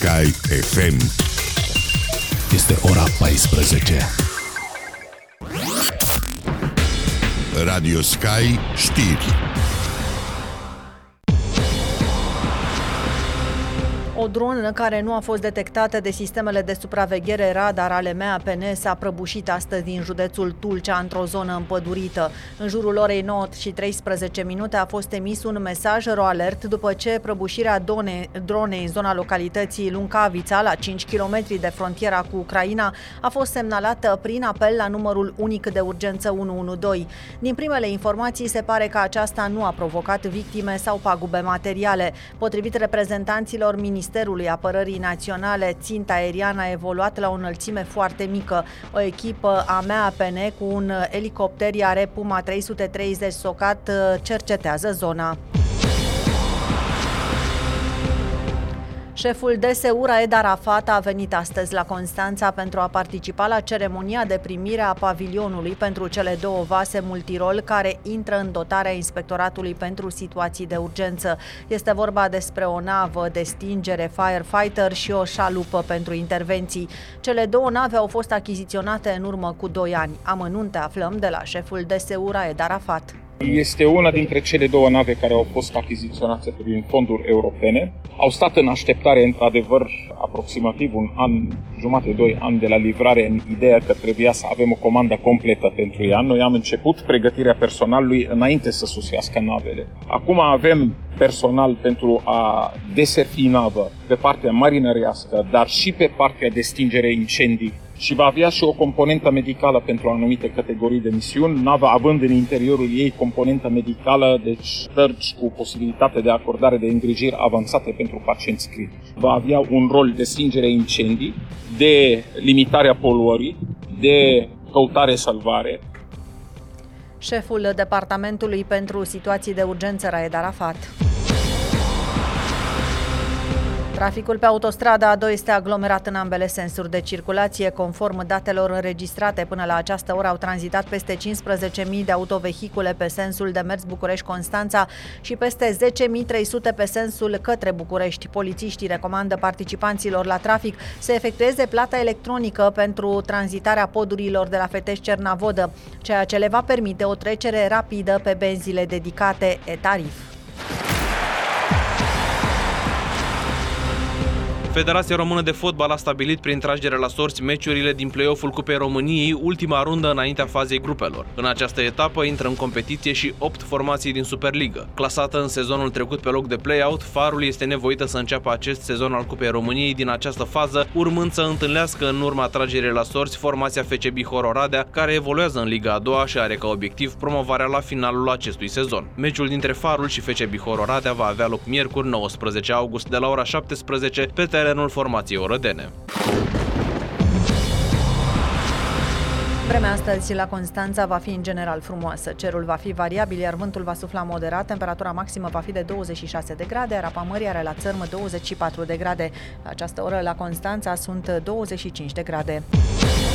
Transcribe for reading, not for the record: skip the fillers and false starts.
Sky FM. Este ora 14. Radio Sky știri. O dronă care nu a fost detectată de sistemele de supraveghere radar ale MAPN s-a prăbușit astăzi din județul Tulcea într-o zonă împădurită. În jurul orei 9:13 a fost emis un mesaj ro-alert după ce prăbușirea dronei în zona localității Luncavița, la 5 km de frontiera cu Ucraina, a fost semnalată prin apel la numărul unic de urgență 112. Din primele informații se pare că aceasta nu a provocat victime sau pagube materiale. Potrivit reprezentanților Ministerului Apărării Naționale, ținta aeriană a evoluat la o înălțime foarte mică. O echipă a MAPN cu un elicopter Iare Puma 330 Socat cercetează zona. Șeful DSU Raed Arafat a venit astăzi la Constanța pentru a participa la ceremonia de primire a pavilionului pentru cele două vase multirol care intră în dotarea Inspectoratului pentru Situații de Urgență. Este vorba despre o navă de stingere Firefighter și o șalupă pentru intervenții. Cele două nave au fost achiziționate în urmă cu 2 ani. Amănunte aflăm de la șeful DSU Raed Arafat. Este una dintre cele două nave care au fost achiziționate prin fonduri europene. Au stat în așteptare, într-adevăr, aproximativ 1 an, jumate, 2 ani de la livrare, în ideea că trebuia să avem o comandă completă pentru ea. Noi am început pregătirea personalului înainte să sosească navele. Acum avem personal pentru a deservi navă pe partea marinărească, dar și pe partea de stingere incendii. Și va avea și o componentă medicală pentru anumite categorii de misiuni, nava având în interiorul ei componentă medicală, deci stărgi cu posibilitate de acordare de îngrijiri avansate pentru pacienți critici. Va avea un rol de stingere incendii, de limitarea poluării, de căutare-salvare. Șeful Departamentului pentru Situații de Urgență Raed Arafat. Traficul pe autostrada A2 este aglomerat în ambele sensuri de circulație. Conform datelor înregistrate, până la această oră au tranzitat peste 15.000 de autovehicule pe sensul de mers București-Constanța și peste 10.300 pe sensul către București. Polițiștii recomandă participanților la trafic să efectueze plata electronică pentru tranzitarea podurilor de la Fetești-Cernavodă, ceea ce le va permite o trecere rapidă pe benzile dedicate e-tarif. Federația Română de Fotbal a stabilit prin tragere la sorți meciurile din play-off-ul Cupei României, ultima rundă înaintea fazei grupelor. În această etapă intră în competiție și 8 formații din Superligă. Clasată în sezonul trecut pe loc de play-out, Farul este nevoită să înceapă acest sezon al Cupei României din această fază, urmând să întâlnească în urma tragerii la sorți formația FC Bihor Oradea, care evoluează în Liga a doua și are ca obiectiv promovarea la finalul acestui sezon. Meciul dintre Farul și FC Bihor Oradea va avea loc miercuri 19 august de la ora 17 pe terenul formației orădene. Vremea astăzi la Constanța va fi în general frumoasă. Cerul va fi variabil, iar vântul va sufla moderat. Temperatura maximă va fi de 26 de grade, iar apa mării are la țărmă 24 de grade. La această oră la Constanța sunt 25 de grade.